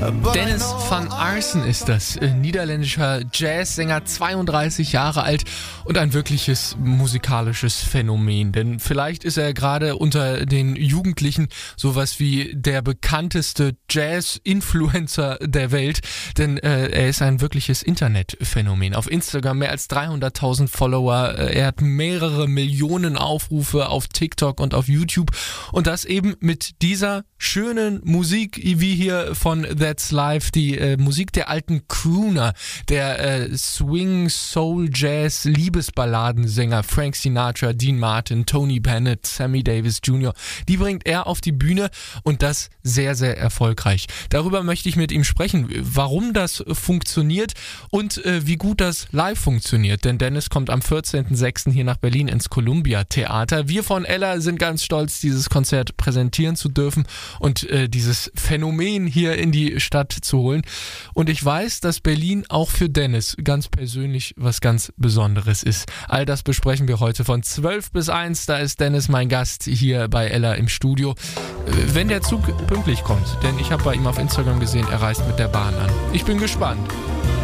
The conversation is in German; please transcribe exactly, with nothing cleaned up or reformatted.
Dennis van Aarsen ist das, äh, niederländischer Jazzsänger, zweiunddreißig Jahre alt und ein wirkliches musikalisches Phänomen. Denn vielleicht ist er gerade unter den Jugendlichen sowas wie der bekannteste Jazz-Influencer der Welt, denn äh, er ist ein wirkliches Internetphänomen. Auf Instagram mehr als dreihunderttausend Follower, äh, er hat mehrere Millionen Aufrufe auf TikTok und auf YouTube und das eben mit dieser schönen Musik, wie hier von That's Life, die äh, Musik der alten Crooner, der äh, Swing, Soul, Jazz, Liebesballadensänger Frank Sinatra, Dean Martin, Tony Bennett, Sammy Davis Junior Die bringt er auf die Bühne und das sehr, sehr erfolgreich. Darüber möchte ich mit ihm sprechen, warum das funktioniert und äh, wie gut das live funktioniert. Denn Dennis kommt am vierzehnten sechsten hier nach Berlin ins Columbia Theater. Wir von Ella sind ganz stolz, dieses Konzert präsentieren zu dürfen und äh, dieses Phänomen hier in die Stadt zu holen. Und ich weiß, dass Berlin auch für Dennis ganz persönlich was ganz Besonderes ist. All das besprechen wir heute von zwölf bis eins. Da ist Dennis mein Gast hier bei Ella im Studio. Wenn der Zug pünktlich kommt, denn ich habe bei ihm auf Instagram gesehen, er reist mit der Bahn an. Ich bin gespannt.